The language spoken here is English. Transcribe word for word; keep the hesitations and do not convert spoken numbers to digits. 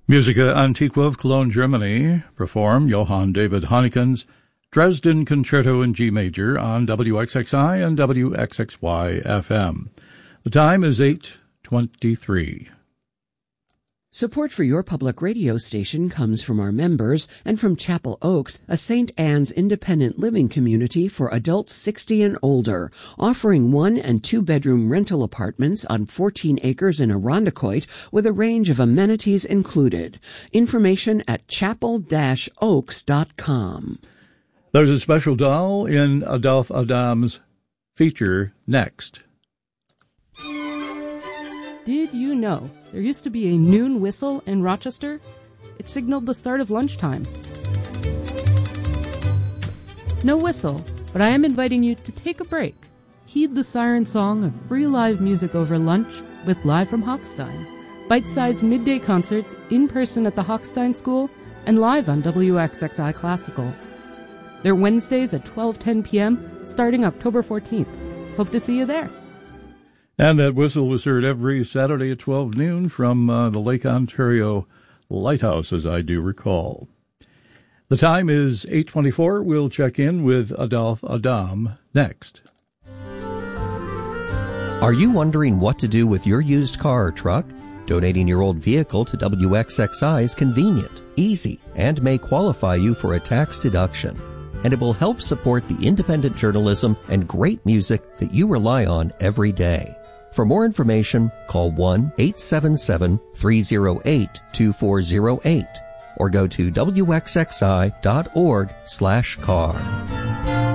Musica Antiqua of Cologne, Germany, perform Johann David Heinekens' Dresden Concerto in G Major on W X X I and W X X Y F M. The time is eight twenty-three. Support for your public radio station comes from our members and from Chapel Oaks, a Saint Anne's independent living community for adults sixty and older, offering one- and two-bedroom rental apartments on fourteen acres in Irondequoit with a range of amenities included. Information at chapel dash oaks dot com. There's a special doll in Adolphe Adam's feature next. Did you know there used to be a noon whistle in Rochester? It signaled the start of lunchtime. No whistle, but I am inviting you to take a break. Heed the siren song of free live music over lunch with Live from Hochstein. Bite-sized midday concerts in person at the Hochstein School and live on W X X I Classical. They're Wednesdays at twelve ten p.m. starting October fourteenth. Hope to see you there. And that whistle was heard every Saturday at twelve noon from uh, the Lake Ontario Lighthouse, as I do recall. The time is eight twenty-four. We'll check in with Adolphe Adam next. Are you wondering what to do with your used car or truck? Donating your old vehicle to W X X I is convenient, easy, and may qualify you for a tax deduction. And it will help support the independent journalism and great music that you rely on every day. For more information, call one eight seven seven, three oh eight, two four oh eight or go to W X X I dot org slash car.